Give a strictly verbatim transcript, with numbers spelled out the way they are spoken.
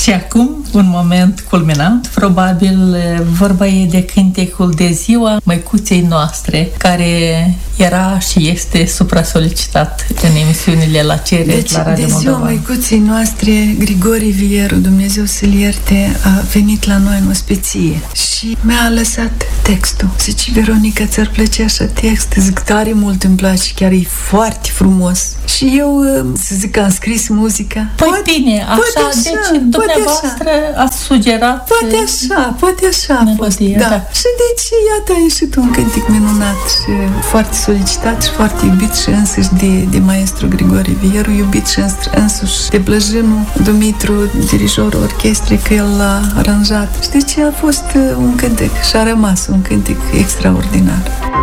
Și acum, un moment culminant, probabil, vorba e de cântecul de ziua măicuței noastre, care era și este supra-solicitat în emisiunile la Cereri, deci, la Radio de Moldova. ziua măicuței noastre, Grigore Vieru, Dumnezeu să-l ierte, a venit la noi în ospiție și mi-a lăsat textul. Zice, Veronica, ți-ar plăcea așa text? Zic, tare mult îmi place, chiar e foarte frumos. Și eu, să zic, am scris muzica. Păi poate, bine, așa, poate așa, deci dumneavoastră ați sugerat poate așa, poate așa a fost, da. da. Și deci, iată, a ieșit un cântec minunat și foarte solicitat și foarte iubit și însuși de, de maestru Grigore Vieru, iubit și însuși de Blăjinu Dumitru, dirijorul orchestrei, că el l-a aranjat. Și deci a fost un cântec și a rămas un cântec extraordinar.